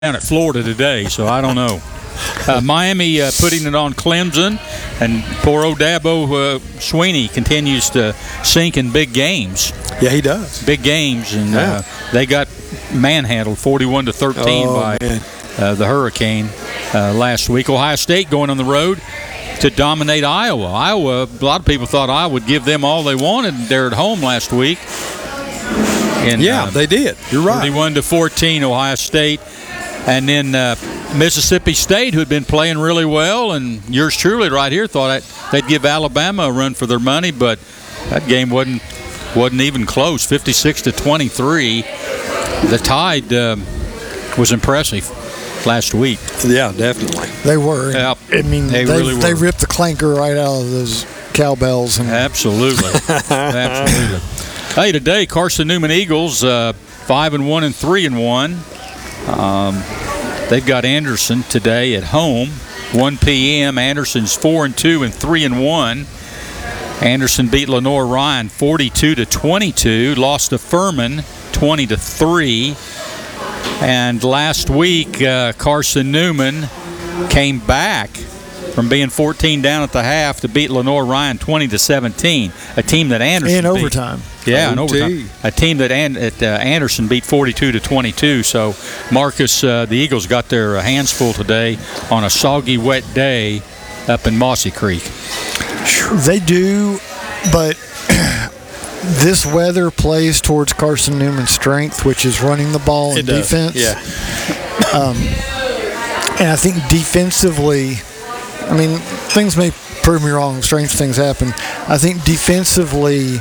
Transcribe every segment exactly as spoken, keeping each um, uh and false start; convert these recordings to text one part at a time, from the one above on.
down at Florida today, so I don't know. Uh, Miami uh, putting it on Clemson, and poor old Dabo uh, Sweeney continues to sink in big games. Yeah, he does. Big games, and yeah. uh, they got manhandled forty-one to thirteen oh, by uh, the Hurricane uh, last week. Ohio State going on the road to dominate Iowa. Iowa, a lot of people thought Iowa would give them all they wanted. They're at home last week. And, yeah, uh, they did. You're right. thirty-one to fourteen, Ohio State. And then uh, Mississippi State, who had been playing really well, and yours truly right here thought I'd, they'd give Alabama a run for their money, but that game wasn't wasn't even close. fifty-six to twenty-three. The Tide uh, was impressive last week. Yeah, definitely. They were. Yeah, I mean, they, they, really were. They ripped the clanker right out of those cowbells. And Absolutely. Absolutely. Hey, today, Carson Newman Eagles, uh, five and one and three and one. Um, they've got Anderson today at home, one p.m. Anderson's four and two and three and one. Anderson beat Lenore Ryan forty-two to twenty-two, lost to Furman twenty to three. And last week, uh, Carson Newman came back from being fourteen down at the half to beat Lenore Ryan twenty to seventeen, a team that Anderson in beat. overtime. Yeah, in overtime. A team that An- at, uh, Anderson beat forty-two to twenty-two. So, Marcus, uh, the Eagles got their uh, hands full today on a soggy, wet day up in Mossy Creek. They do, but this weather plays towards Carson Newman's strength, which is running the ball and defense. Yeah. Um, and I think defensively, I mean, things may prove me wrong. Strange things happen. I think defensively,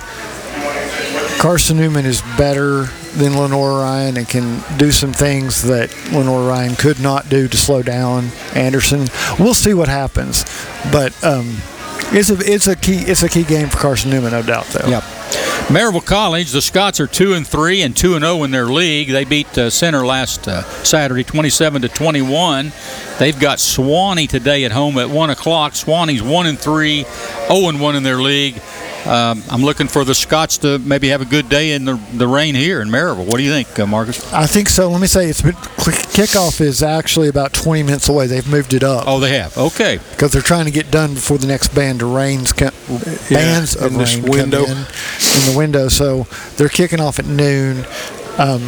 Carson Newman is better than Lenore Ryan and can do some things that Lenore Ryan could not do to slow down Anderson. We'll see what happens, but um, it's a it's a key it's a key game for Carson Newman, no doubt, though. Yep. Maryville College, the Scots are two and three and two and zero in their league. They beat uh, Center last uh, Saturday, twenty-seven to twenty-one. They've got Swanee today at home at one o'clock. Swanee's one and three, zero and one in their league. Um, I'm looking for the Scots to maybe have a good day in the, the rain here in Maryville. What do you think, uh, Marcus? I think so. Let me say, it's been, kickoff is actually about twenty minutes away. They've moved it up. Oh, they have. Okay. Because they're trying to get done before the next band of rains, co- bands yeah, of in this rain window. come in, in the window. So they're kicking off at noon. Um,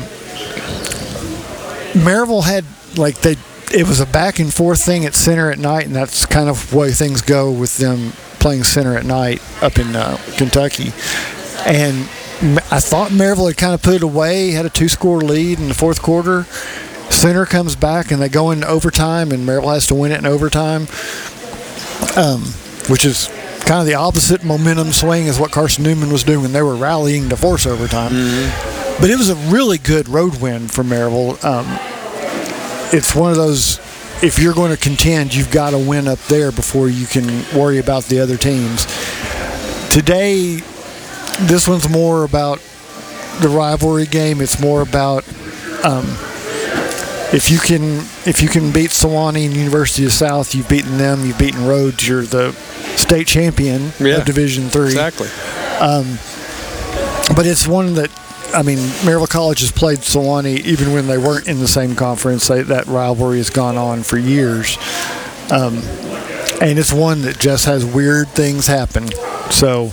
Maryville had like they. It was a back and forth thing at center at night, and that's kind of the way things go with them playing center at night up in uh, Kentucky. And I thought Maryville had kind of put it away, had a two-score lead in the fourth quarter. Center comes back, and they go into overtime, and Maryville has to win it in overtime, um, which is kind of the opposite momentum swing as what Carson Newman was doing when they were rallying to force overtime. Mm-hmm. But it was a really good road win for Maryville. Um, it's one of those, if you're going to contend, you've got to win up there before you can worry about the other teams. Today, this one's more about the rivalry game. It's more about um, if you can if you can beat Sewanee and University of South, you've beaten them. You've beaten Rhodes. You're the state champion yeah, of Division Three. Exactly. Um, but it's one that. I mean, Maryville College has played Sewanee even when they weren't in the same conference. They, that rivalry has gone on for years. Um, and it's one that just has weird things happen. So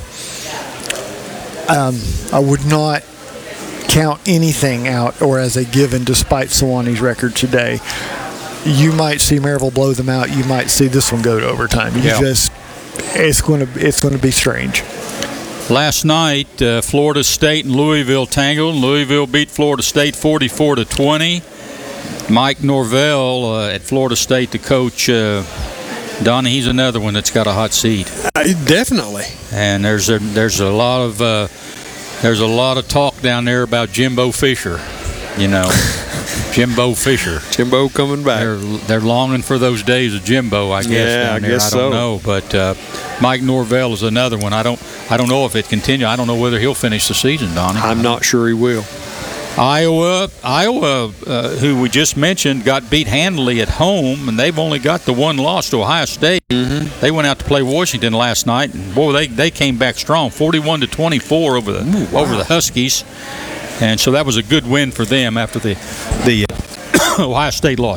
um, I would not count anything out or as a given despite Sewanee's record today. You might see Maryville blow them out. You might see this one go to overtime. You yeah. just, it's going to it's going to be strange. Last night, uh, Florida State and Louisville tangled. Louisville beat Florida State forty-four to twenty. Mike Norvell uh, at Florida State, the coach, uh, Donnie, he's another one that's got a hot seat. Uh, definitely. And there's a there's a lot of uh, there's a lot of talk down there about Jimbo Fisher. You know, Jimbo Fisher. Jimbo coming back. They're they're longing for those days of Jimbo, I guess. Yeah, down I there. guess I don't so. know, but uh, Mike Norvell is another one. I don't I don't know if it continues. I don't know whether he'll finish the season, Donnie. I'm not sure he will. Iowa, Iowa, uh, who we just mentioned, got beat handily at home, and they've only got the one loss to Ohio State. Mm-hmm. They went out to play Washington last night, and boy, they, they came back strong, forty-one to twenty-four over the Ooh, wow. over the Huskies, and so that was a good win for them after the the Ohio State lost